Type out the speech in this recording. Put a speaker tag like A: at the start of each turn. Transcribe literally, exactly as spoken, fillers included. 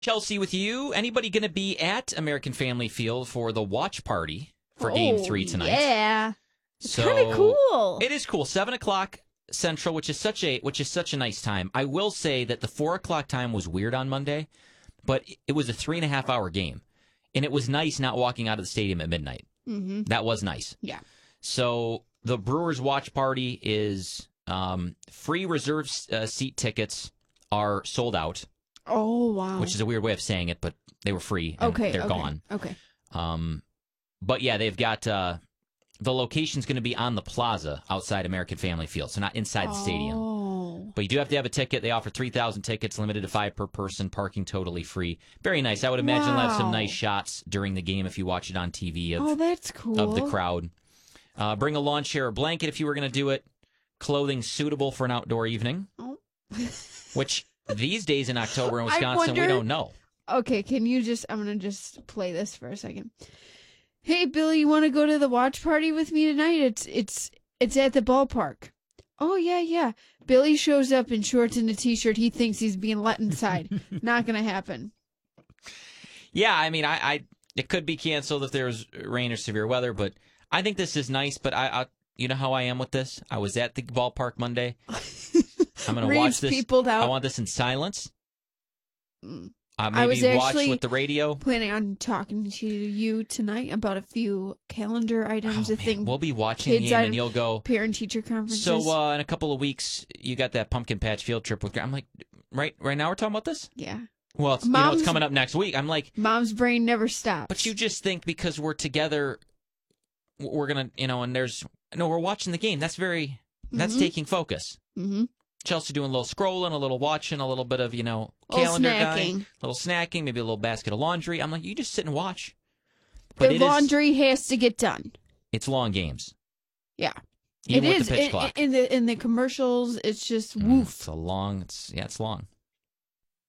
A: Chelsea, with you, anybody going to be at American Family Field for the watch party for oh, Game Three tonight?
B: Yeah, it's
A: so
B: kind of cool.
A: It is cool. Seven o'clock Central, which is such a which is such a nice time. I will say that the four o'clock time was weird on Monday, but it was a three and a half hour game, and it was nice not walking out of the stadium at midnight.
B: Mm-hmm.
A: That was nice.
B: Yeah.
A: So the Brewers watch party is um, free reserve uh, seat tickets are sold out.
B: Oh, wow.
A: Which is a weird way of saying it, but they were free. And
B: okay,
A: they're
B: okay,
A: gone.
B: Okay.
A: Um, but yeah, they've got uh, the location's going to be on the plaza outside American Family Field, so not inside the stadium.
B: Oh.
A: But you do have to have a ticket. They offer three thousand tickets, limited to five per person, parking totally free. Very nice. I would imagine
B: wow.
A: they'll have some nice shots during the game if you watch it on T V of,
B: oh, that's cool.
A: of the crowd. Uh, bring a lawn chair or blanket if you were going to do it. Clothing suitable for an outdoor evening,
B: oh.
A: which these days in October in Wisconsin,
B: wonder,
A: we don't know.
B: Okay, can you just, I'm going to just play this for a second. Hey, Billy, you want to go to the watch party with me tonight? It's it's it's at the ballpark. Oh, yeah, yeah. Billy shows up in shorts and a T-shirt. He thinks he's being let inside. Not going to happen.
A: Yeah, I mean, I, I it could be canceled if there's rain or severe weather, but I think this is nice. But I, I you know how I am with this? I was at the ballpark Monday. I'm going to watch this.
B: Peopled out.
A: I want this in silence.
B: Mm.
A: Uh, maybe
B: I was
A: watch with the radio.
B: Planning on talking to you tonight about a few calendar items.
A: Oh,
B: I think
A: we'll be watching the game, and you'll go
B: parent-teacher conferences.
A: So uh, in a couple of weeks, you got that pumpkin patch field trip with. I'm like, right, right now we're talking about this.
B: Yeah.
A: Well, it's, you know, it's coming up next week. I'm like,
B: Mom's brain never stops.
A: But you just think because we're together, we're gonna, you know, and there's no, we're watching the game. That's very, that's mm-hmm. taking focus.
B: Mm-hmm.
A: Chelsea doing a little scrolling, a little watching, a little bit of, you know, calendar
B: snacking.
A: guy, a little snacking, maybe a little basket of laundry. I'm like, you just sit and watch. But
B: the laundry is, has to get done.
A: It's long games.
B: Yeah,
A: Even
B: it
A: with
B: is.
A: The pitch
B: in,
A: clock.
B: in the in the commercials, it's just
A: mm,
B: woof.
A: It's a long. It's yeah, it's long.